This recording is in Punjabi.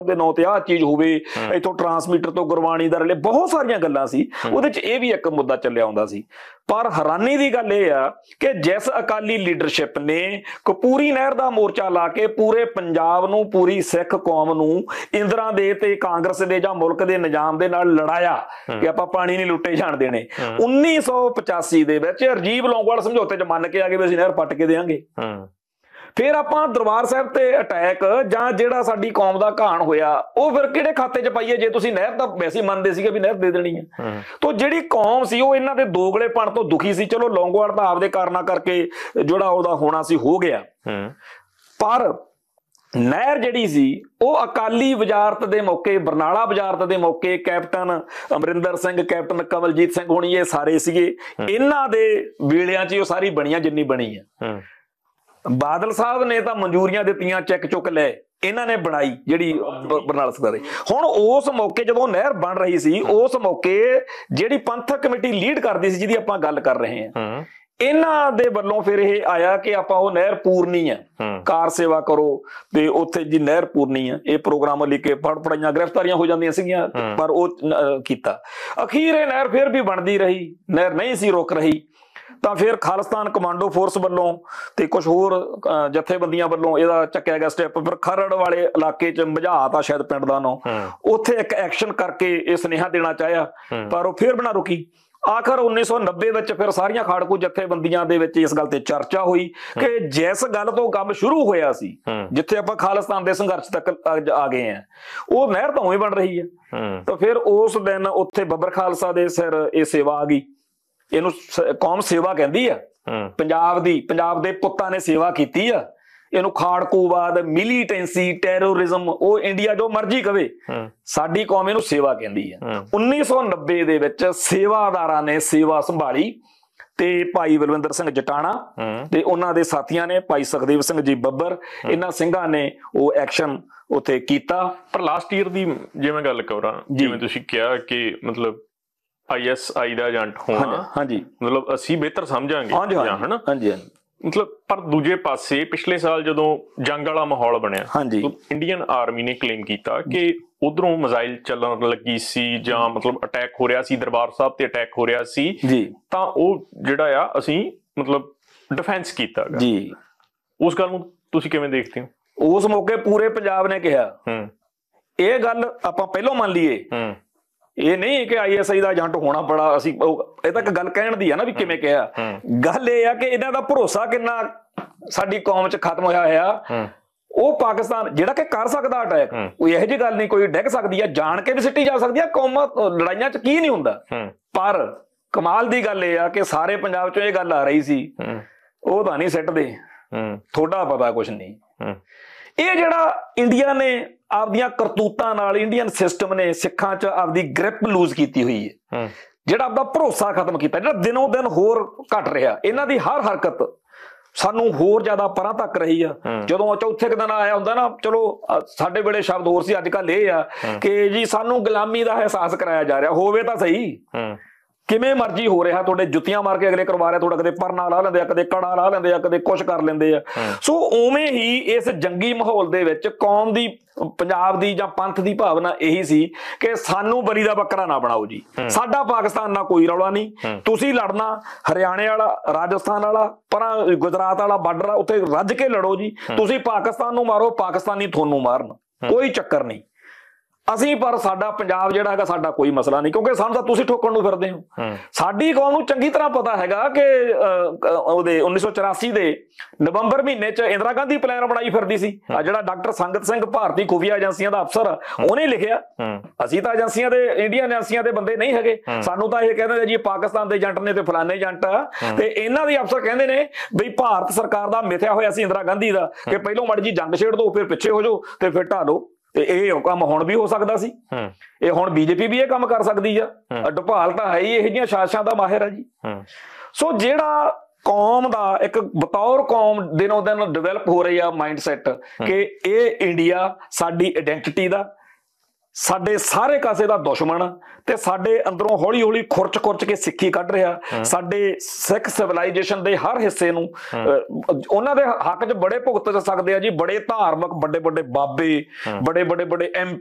ਦੇ ਨਾਂ ਤੇ ਆਹ ਚੀਜ਼ ਹੋਵੇ, ਇੱਥੋਂ ਟਰਾਂਸਮੀਟਰ ਤੋਂ ਗੁਰਬਾਣੀ ਦਾ ਰਲੇ, ਬਹੁਤ ਸਾਰੀਆਂ ਗੱਲਾਂ ਸੀ ਉਹਦੇ ਚ। ਇਹ ਵੀ ਇੱਕ ਮੁੱਦਾ ਚੱਲਿਆ ਆਉਂਦਾ ਸੀ। ਪਰ ਹੈਰਾਨੀ ਦੀ ਗੱਲ ਇਹ ਆ ਕਿ ਜਿਸ ਅਕਾਲੀ ਲੀਡਰਸ਼ਿਪ ਨੇ ਕਪੂਰੀ ਨਹਿਰ ਦਾ ਮੋਰਚਾ ਲਾ ਕੇ ਪੂਰੇ ਪੰਜਾਬ ਨੂੰ, ਪੂਰੀ ਸਿੱਖ ਕੌਮ ਨੂੰ ਇੰਦਰਾ ਦੇ ਤੇ ਕਾਂਗਰਸ ਦੇ ਜਾਂ ਮੁਲਕ ਦੇ ਨਿਜ਼ਾਮ ਦੇ ਨਾਲ ਲੜਾਇਆ ਕਿ ਆਪਾਂ ਪਾਣੀ ਨਹੀਂ ਲੁੱਟੇ ਜਾਣ ਦੇਣੇ, 1985 ਦੇ ਵਿੱਚ ਰਾਜੀਵ ਲੌਂਗੋਵਾਲ ਸਮਝੌਤੇ ਚ ਮੰਨ ਕੇ ਆ ਗਏ ਵੀ ਅਸੀਂ ਨਹਿਰ ਪੱਟ ਕੇ ਦੇਵਾਂਗੇ। ਫਿਰ ਆਪਾਂ ਦਰਬਾਰ ਸਾਹਿਬ ਤੇ ਅਟੈਕ ਜਾਂ ਜਿਹੜਾ ਸਾਡੀ ਕੌਮ ਦਾ ਘਾਣ ਹੋਇਆ ਉਹ ਫਿਰ ਕਿਹੜੇ ਖਾਤੇ 'ਚ ਪਾਈਏ, ਜੇ ਤੁਸੀਂ ਨਹਿਰ ਤਾਂ ਵੈਸੇ ਮੰਨਦੇ ਸੀਗੇ ਵੀ ਨਹਿਰ ਦੇ ਦੇਣੀ ਹੈ। ਤਾਂ ਜਿਹੜੀ ਕੌਮ ਸੀ ਉਹ ਇਹਨਾਂ ਦੇ ਦੋਗਲੇਪਣ ਤੋਂ ਦੁਖੀ ਸੀ। ਚਲੋ ਲੌਂਗੋਵਾਲ ਤਾਂ ਆਪਦੇ ਕਾਰਨਾਂ ਕਰਕੇ ਜਿਹੜਾ ਉਹਦਾ ਹੋਣਾ ਸੀ ਹੋ ਗਿਆ, ਪਰ ਨਹਿਰ ਜਿਹੜੀ ਸੀ ਉਹ ਅਕਾਲੀ ਵਜ਼ਾਰਤ ਦੇ ਮੌਕੇ, ਬਰਨਾਲਾ ਵਜ਼ਾਰਤ ਦੇ ਮੌਕੇ ਕੈਪਟਨ ਅਮਰਿੰਦਰ ਸਿੰਘ, ਕੈਪਟਨ ਕਮਲਜੀਤ ਸਿੰਘ ਹੋਣੀ, ਇਹ ਸਾਰੇ ਸੀਗੇ, ਇਹਨਾਂ ਦੇ ਵੇਲਿਆਂ 'ਚ ਉਹ ਸਾਰੀ ਬਣੀਆਂ ਜਿੰਨੀ ਬਣੀ ਹੈ। ਬਾਦਲ ਸਾਹਿਬ ਨੇ ਤਾਂ ਮਨਜ਼ੂਰੀਆਂ ਦਿੱਤੀਆਂ, ਚੈੱਕ ਚੁੱਕ ਲਏ, ਇਹਨਾਂ ਨੇ ਬਣਾਈ ਜਿਹੜੀ ਬਰਨਾਲਾ ਸਰਕਾਰ। ਹੁਣ ਉਸ ਮੌਕੇ ਜਦੋਂ ਨਹਿਰ ਬਣ ਰਹੀ ਸੀ, ਉਸ ਮੌਕੇ ਜਿਹੜੀ ਪੰਥਕ ਕਮੇਟੀ ਲੀਡ ਕਰਦੀ ਸੀ, ਜਿਹਦੀ ਆਪਾਂ ਗੱਲ ਕਰ ਰਹੇ ਹਾਂ, ਇਹਨਾਂ ਦੇ ਵੱਲੋਂ ਫਿਰ ਇਹ ਆਇਆ ਕਿ ਆਪਾਂ ਉਹ ਨਹਿਰ ਪੂਰਨੀ ਹੈ, ਕਾਰ ਸੇਵਾ ਕਰੋ ਤੇ ਉੱਥੇ ਜੀ ਨਹਿਰ ਪੂਰਨੀ ਹੈ। ਇਹ ਪ੍ਰੋਗਰਾਮ ਲਿਖ ਕੇ ਪੜਾਈਆਂ, ਗ੍ਰਿਫਤਾਰੀਆਂ ਹੋ ਜਾਂਦੀਆਂ ਸੀਗੀਆਂ, ਪਰ ਉਹ ਕੀਤਾ। ਅਖੀਰ ਇਹ ਨਹਿਰ ਫਿਰ ਵੀ ਬਣਦੀ ਰਹੀ, ਨਹਿਰ ਨਹੀਂ ਸੀ ਰੁਕ ਰਹੀ। ਤਾਂ ਫਿਰ ਖਾਲਿਸਤਾਨ ਕਮਾਂਡੋ ਫੋਰਸ ਵੱਲੋਂ ਤੇ ਕੁਝ ਹੋਰ ਜਥੇਬੰਦੀਆਂ ਵੱਲੋਂ ਇਹਦਾ ਚੱਕਿਆ ਗਿਆ ਸਟੈਪ। ਫਿਰ ਖਰੜ ਵਾਲੇ ਇਲਾਕੇ 'ਚ ਮਝਾਤ ਆ ਸ਼ਾਇਦ ਪਿੰਡ ਦਾ ਨਾਂ, ਉੱਥੇ ਇੱਕ ਐਕਸ਼ਨ ਕਰਕੇ ਇਹ ਸੁਨੇਹਾ ਦੇਣਾ ਚਾਹਿਆ, ਪਰ ਉਹ ਫਿਰ ਬਣਾ ਰੁਕੀ। ਆਖਰ 1990 ਵਿੱਚ ਫਿਰ ਸਾਰੀਆਂ ਖਾੜਕੂ ਜਥੇਬੰਦੀਆਂ ਦੇ ਵਿੱਚ ਇਸ ਗੱਲ ਤੇ ਚਰਚਾ ਹੋਈ ਕਿ ਜਿਸ ਗੱਲ ਤੋਂ ਕੰਮ ਸ਼ੁਰੂ ਹੋਇਆ ਸੀ, ਜਿੱਥੇ ਆਪਾਂ ਖਾਲਿਸਤਾਨ ਦੇ ਸੰਘਰਸ਼ ਤੱਕ ਆ ਗਏ ਆ, ਉਹ ਨਹਿਰ ਤਾਂ ਉਵੇਂ ਬਣ ਰਹੀ ਹੈ। ਤਾਂ ਫਿਰ ਉਸ ਦਿਨ ਉੱਥੇ ਬੱਬਰ ਖਾਲਸਾ ਦੇ ਸਿਰ ਇਹ ਸੇਵਾ ਆ ਗਈ। ਇਹਨੂੰ ਕੌਮ ਸੇਵਾ ਕਹਿੰਦੀ ਆ, ਪੰਜਾਬ ਦੀ, ਪੰਜਾਬ ਦੇ ਪੁੱਤਾਂ ਨੇ ਸੇਵਾ ਕੀਤੀ ਆ। ਇਹਨੂੰ ਖਾੜਕੂਵਾਦ, ਮਿਲੀਟੈਂਸੀ, ਟੈਰੋਰਿਜ਼ਮ, ਉਹ ਇੰਡੀਆ ਜੋ ਮਰਜ਼ੀ ਕਵੇ, ਸਾਡੀ ਕੌਮ ਇਹਨੂੰ ਸੇਵਾ ਕਹਿੰਦੀ ਆ। 1990 ਦੇ ਵਿੱਚ ਸੇਵਾਦਾਰਾਂ ਨੇ ਸੇਵਾ ਸੰਭਾਲੀ ਤੇ ਭਾਈ ਬਲਵਿੰਦਰ ਸਿੰਘ ਜਟਾਣਾ ਤੇ ਉਹਨਾਂ ਦੇ ਸਾਥੀਆਂ ਨੇ, ਭਾਈ ਸੁਖਦੇਵ ਸਿੰਘ ਜੀ ਬੱਬਰ, ਇਹਨਾਂ ਸਿੰਘਾਂ ਨੇ ਉਹ ਐਕਸ਼ਨ ਉੱਥੇ ਕੀਤਾ। ਪਰ ਲਾਸਟ ਈਅਰ ਦੀ ਜੇ ਮੈਂ ਗੱਲ ਕਰਾਂ, ਜਿਵੇਂ ਤੁਸੀਂ ਕਿਹਾ ਕਿ ਮਤਲਬ ISI ਦਾ ਏਜੰਟ ਹੋਣਾ, ਹਾਂਜੀ, ਮਤਲਬ ਅਸੀਂ ਬਿਹਤਰ ਸਮਝਾਂਗੇ, ਹਨਾ, ਹਾਂਜੀ, ਮਤਲਬ। ਪਰ ਦੂਜੇ ਪਾਸੇ ਪਿਛਲੇ ਸਾਲ ਜਦੋਂ ਜੰਗ ਵਾਲਾ ਮਾਹੌਲ ਬਣਿਆ, ਇੰਡੀਅਨ ਆਰਮੀ ਨੇ ਕਲੇਮ ਕੀਤਾ ਕਿ ਉਧਰੋਂ ਮਿਜ਼ਾਈਲ ਚੱਲਣ ਲੱਗੀ ਸੀ ਜਾਂ ਮਤਲਬ ਅਟੈਕ ਹੋ ਰਿਹਾ ਸੀ, ਦਰਬਾਰ ਸਾਹਿਬ ਤੇ ਅਟੈਕ ਹੋ ਰਿਹਾ ਸੀ, ਤਾਂ ਉਹ ਜਿਹੜਾ ਆ ਅਸੀਂ ਮਤਲਬ ਡਿਫੈਂਸ ਕੀਤਾ ਜੀ। ਉਸ ਗੱਲ ਨੂੰ ਤੁਸੀਂ ਕਿਵੇਂ ਦੇਖਦੇ ਹੋ? ਉਸ ਮੌਕੇ ਪੂਰੇ ਪੰਜਾਬ ਨੇ ਕਿਹਾ, ਇਹ ਗੱਲ ਆਪਾਂ ਪਹਿਲਾਂ ਮੰਨ ਲਈਏ, ਇਹ ਨਹੀਂ ਕਿ ISI ਦਾ ਏਜੰਟ ਹੋਣਾ ਬੜਾ, ਅਸੀਂ ਇਹ ਤਾਂ ਇੱਕ ਗੱਲ ਕਹਿਣ ਦੀ ਆ ਨਾ ਵੀ ਕਿਵੇਂ ਕਿਹਾ। ਗੱਲ ਇਹ ਆ ਕਿ ਇਹਨਾਂ ਦਾ ਭਰੋਸਾ ਕਿੰਨਾ ਸਾਡੀ ਕੌਮ 'ਚ ਖਤਮ ਹੋਇਆ ਹੋਇਆ। ਉਹ ਪਾਕਿਸਤਾਨ ਜਿਹੜਾ ਕਿ ਕਰ ਸਕਦਾ ਅਟੈਕ, ਕੋਈ ਇਹੋ ਜਿਹੀ ਗੱਲ ਨਹੀਂ, ਕੋਈ ਡਿੱਗ ਸਕਦੀ ਆ, ਜਾਣ ਕੇ ਵੀ ਸਿੱਟੀ ਜਾ ਸਕਦੀ ਆ, ਕੌਮਾਂ ਲੜਾਈਆਂ 'ਚ ਕੀ ਨਹੀਂ ਹੁੰਦਾ। ਪਰ ਕਮਾਲ ਦੀ ਗੱਲ ਇਹ ਆ ਕਿ ਸਾਰੇ ਪੰਜਾਬ 'ਚੋਂ ਇਹ ਗੱਲ ਆ ਰਹੀ ਸੀ, ਉਹ ਤਾਂ ਨਹੀਂ ਸਿੱਟਦੇ, ਥੋੜਾ ਪਤਾ ਕੁਛ ਨਹੀਂ। ਇਹ ਜਿਹੜਾ ਇੰਡੀਆ ਨੇ ਆਪਦੀਆਂ ਕਰਤੂਤਾਂ ਨਾਲ, ਇੰਡੀਅਨ ਸਿਸਟਮ ਨੇ ਸਿੱਖਾਂ 'ਚ ਆਪਦੀ ਗ੍ਰਿਪ ਲੂਜ਼ ਕੀਤੀ ਹੋਈ ਹੈ, ਜਿਹੜਾ ਆਪਦਾ ਭਰੋਸਾ ਖਤਮ ਕੀਤਾ, ਜਿਹੜਾ ਦਿਨੋਂ ਦਿਨ ਹੋਰ ਘਟ ਰਿਹਾ। ਇਹਨਾਂ ਦੀ ਹਰ ਹਰਕਤ ਸਾਨੂੰ ਹੋਰ ਜ਼ਿਆਦਾ ਪਰਾਂ ਤੱਕ ਰਹੀ ਆ। ਜਦੋਂ ਚੌਥੇ ਦਿਨ ਆਇਆ ਹੁੰਦਾ ਨਾ, ਚਲੋ ਸਾਡੇ ਵੇਲੇ ਸ਼ਬਦ ਹੋਰ ਸੀ, ਅੱਜ ਕੱਲ ਇਹ ਆ ਕਿ ਜੀ ਸਾਨੂੰ ਗੁਲਾਮੀ ਦਾ ਅਹਿਸਾਸ ਕਰਾਇਆ ਜਾ ਰਿਹਾ। ਹੋਵੇ ਤਾਂ ਸਹੀ, ਕਿਵੇਂ ਮਰਜ਼ੀ ਹੋ ਰਿਹਾ, ਤੁਹਾਡੇ ਜੁੱਤੀਆਂ ਮਾਰ ਕੇ ਅਗਲੇ ਕਰਵਾ ਰਿਹਾ, ਤੁਹਾਡਾ ਕਦੇ ਪਰਨਾ ਲਾ ਲੈਂਦੇ ਆ, ਕਦੇ ਕੜਾ ਲਾ ਲੈਂਦੇ ਆ, ਕਦੇ ਕੁਛ ਕਰ ਲੈਂਦੇ ਆ। ਸੋ ਉਵੇਂ ਹੀ ਇਸ ਜੰਗੀ ਮਾਹੌਲ ਦੇ ਵਿੱਚ ਕੌਮ ਦੀ, ਪੰਜਾਬ ਦੀ ਜਾਂ ਪੰਥ ਦੀ ਭਾਵਨਾ ਇਹੀ ਸੀ ਕਿ ਸਾਨੂੰ ਬਲੀ ਦਾ ਬੱਕਰਾ ਨਾ ਬਣਾਓ ਜੀ, ਸਾਡਾ ਪਾਕਿਸਤਾਨ ਨਾਲ ਕੋਈ ਰੌਲਾ ਨਹੀਂ। ਤੁਸੀਂ ਲੜਨਾ ਹਰਿਆਣੇ ਵਾਲਾ, ਰਾਜਸਥਾਨ ਵਾਲਾ, ਪਰਾਂ ਗੁਜਰਾਤ ਵਾਲਾ ਬਾਰਡਰ ਆ, ਉੱਥੇ ਰੱਜ ਕੇ ਲੜੋ ਜੀ। ਤੁਸੀਂ ਪਾਕਿਸਤਾਨ ਨੂੰ ਮਾਰੋ, ਪਾਕਿਸਤਾਨੀ ਤੁਹਾਨੂੰ ਮਾਰਨ, ਕੋਈ ਚੱਕਰ ਨਹੀਂ। ਅਸੀਂ ਪਰ ਸਾਡਾ ਪੰਜਾਬ ਜਿਹੜਾ ਹੈਗਾ, ਸਾਡਾ ਕੋਈ ਮਸਲਾ ਨਹੀਂ, ਕਿਉਂਕਿ ਸਾਨੂੰ ਤਾਂ ਤੁਸੀਂ ਠੋਕਣ ਨੂੰ ਫਿਰਦੇ ਹੋ। ਸਾਡੀ ਕੌਮ ਨੂੰ ਚੰਗੀ ਤਰ੍ਹਾਂ ਪਤਾ ਹੈਗਾ ਕਿ ਉਹਦੇ 1984 ਦੇ ਨਵੰਬਰ ਮਹੀਨੇ 'ਚ ਇੰਦਰਾ ਗਾਂਧੀ ਪਲਾਨ ਬਣਾਈ ਫਿਰਦੀ ਸੀ। ਆ ਜਿਹੜਾ ਡਾਕਟਰ ਸੰਗਤ ਸਿੰਘ, ਭਾਰਤੀ ਖੁਫੀਆ ਏਜੰਸੀਆਂ ਦਾ ਅਫਸਰ, ਉਹਨੇ ਲਿਖਿਆ, ਅਸੀਂ ਤਾਂ ਏਜੰਸੀਆਂ ਦੇ, ਇੰਡੀਅਨ ਏਜੰਸੀਆਂ ਦੇ ਬੰਦੇ ਨਹੀਂ ਹੈਗੇ, ਸਾਨੂੰ ਤਾਂ ਇਹ ਕਹਿੰਦੇ ਨੇ ਜੀ ਪਾਕਿਸਤਾਨ ਦੇ ਏਜੰਟ ਨੇ ਤੇ ਫਲਾਣੇ ਏਜੰਟ ਆ। ਤੇ ਇਹਨਾਂ ਦੇ ਅਫਸਰ ਕਹਿੰਦੇ ਨੇ ਬਈ ਭਾਰਤ ਸਰਕਾਰ ਦਾ ਮਿਥਿਆ ਹੋਇਆ ਸੀ ਇੰਦਰਾ ਗਾਂਧੀ ਦਾ ਕਿ ਪਹਿਲੋਂ ਮਾੜੀ ਜੀ ਜੰਗ ਛੇੜ ਦੋ, ਫਿਰ ਪਿੱਛੇ ਹੋ ਜਾਓ ਤੇ ਫਿਰ ਢਾਹ ਲਓ। ਤੇ ਇਹ ਕੰਮ ਹੁਣ ਵੀ ਹੋ ਸਕਦਾ ਸੀ, ਇਹ ਹੁਣ BJP ਵੀ ਇਹ ਕੰਮ ਕਰ ਸਕਦੀ ਆ। ਢਪਾਲ ਤਾਂ ਹੈ ਹੀ ਇਹੋ ਜਿਹੀਆਂ ਸਾਜ਼ਿਸ਼ਾਂ ਦਾ ਮਾਹਿਰ ਆ ਜੀ। ਸੋ ਜਿਹੜਾ ਕੌਮ ਦਾ ਇੱਕ ਬਤੌਰ ਕੌਮ ਦਿਨੋਂ ਦਿਨ ਡਿਵੈਲਪ ਹੋ ਰਹੀ ਆ ਮਾਈਂਡ ਸੈਟ ਕਿ ਇਹ ਇੰਡੀਆ ਸਾਡੀ ਆਇਡੈਂਟੀਟੀ ਦਾ, ਸਾਡੇ ਸਾਰੇ ਕਾਸੇ ਦਾ ਦੁਸ਼ਮਣ ਤੇ ਸਾਡੇ ਅੰਦਰੋਂ ਹੌਲੀ ਹੌਲੀ ਖੁਰਚ ਕੇ ਸਿੱਖੀ ਕੱਢ ਰਿਹਾ। ਸਾਡੇ ਸਿੱਖ ਸਿਵਲਾਈਜੇਸ਼ਨ ਦੇ ਹਰ ਹਿੱਸੇ ਨੂੰ ਉਹਨਾਂ ਦੇ ਹੱਕ 'ਚ ਬੜੇ ਭੁਗਤ ਸਕਦੇ ਆ ਜੀ। ਬੜੇ ਧਾਰਮਿਕ ਵੱਡੇ ਵੱਡੇ ਬਾਬੇ, ਬੜੇ